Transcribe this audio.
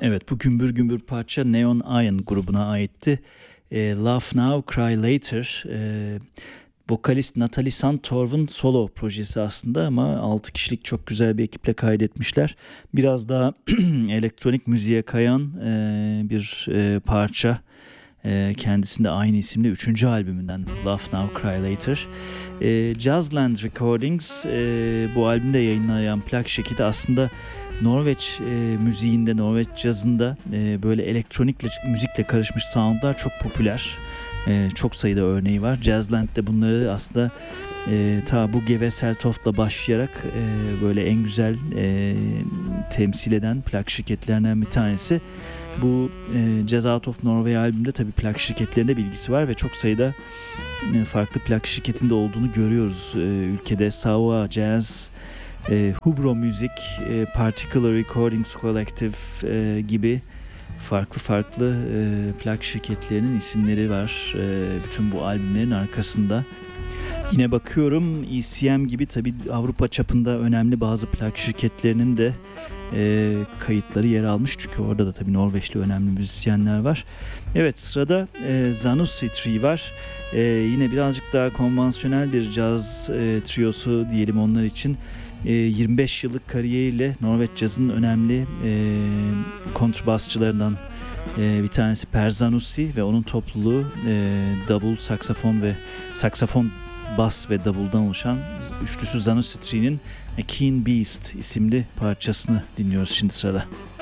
Evet, bu gümbür gümbür parça Neon Iron grubuna aitti. Laugh Now, Cry Later. Vokalist Natalie Santorov'un solo projesi aslında ama 6 kişilik çok güzel bir ekiple kaydetmişler. Biraz daha elektronik müziğe kayan bir parça. Kendisinde aynı isimli 3. albümünden Laugh Now, Cry Later. Jazzland Recordings bu albümde yayınlayan plak şirketi aslında Norveç müziğinde, Norveç cazında böyle elektronikle müzikle karışmış soundlar çok popüler. Çok sayıda örneği var. Jazzland'de bunları aslında ta bu Geve Seltoft'la başlayarak böyle en güzel temsil eden plak şirketlerinden bir tanesi. Bu Jazz Out of Norway albümünde tabii plak şirketlerinde bilgisi var ve çok sayıda farklı plak şirketinde olduğunu görüyoruz ülkede. Sawa Jazz, Hubro Music, Particular Recordings Collective gibi farklı plak şirketlerinin isimleri var bütün bu albümlerin arkasında. Yine bakıyorum ECM gibi tabii Avrupa çapında önemli bazı plak şirketlerinin de kayıtları yer almış. Çünkü orada da tabii Norveçli önemli müzisyenler var. Evet, sırada Zanussi Tree var. Yine birazcık daha konvansiyonel bir caz triosu diyelim onlar için. 25 yıllık kariyeriyle Norveç cazının önemli kontrbasçılarından bir tanesi Per Zanussi ve onun topluluğu davul, saksafon, bas ve davuldan oluşan üçlüsü Zanussi Tree'nin A Keen Beast isimli parçasını dinliyoruz şimdi sırada.